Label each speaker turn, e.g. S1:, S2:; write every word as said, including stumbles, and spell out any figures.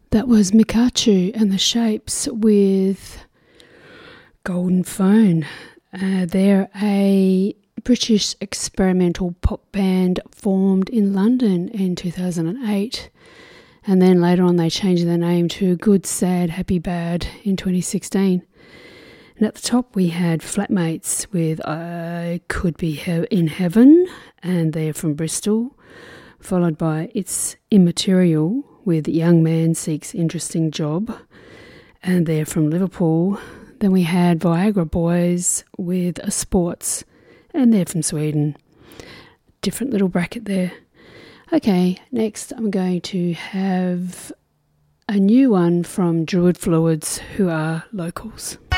S1: That was Mikachu and the Shapes with Golden Phone. Uh, they're a British experimental pop band formed in London in two thousand eight. And then later on they changed their name to Good, Sad, Happy, Bad in twenty sixteen. And at the top we had Flatmates with I Could Be he- in Heaven, and they're from Bristol, followed by It's Immaterial with Young Man Seeks Interesting Job, and they're from Liverpool. Then we had Viagra Boys with A Sports, and they're from Sweden. Different little bracket there. Okay, next I'm going to have a new one from Druid Fluids, who are locals.